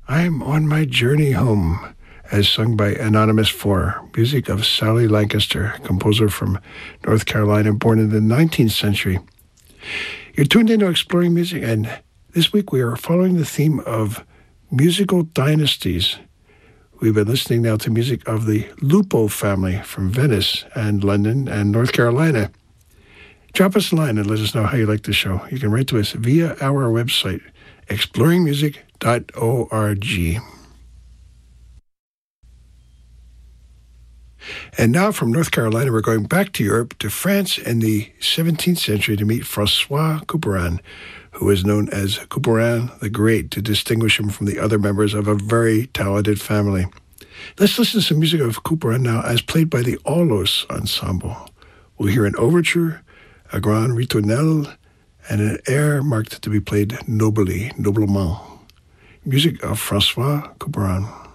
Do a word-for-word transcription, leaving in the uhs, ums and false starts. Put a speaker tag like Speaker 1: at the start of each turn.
Speaker 1: I'm on my journey home, as sung by Anonymous four, music of Sally Lancaster, composer from North Carolina, born in the nineteenth century. You're tuned into Exploring Music, and this week we are following the theme of musical dynasties. We've been listening now to music of the Lupo family from Venice and London and North Carolina. Drop us a line and let us know how you like the show. You can write to us via our website, exploring music dot org. And now from North Carolina, we're going back to Europe, to France in the seventeenth century to meet François Couperin, who is known as Couperin the Great, to distinguish him from the other members of a very talented family. Let's listen to some music of Couperin now as played by the Aulos Ensemble. We'll hear an overture, a grand ritournelle, and an air marked to be played nobly, noblement. Music of François Couperin.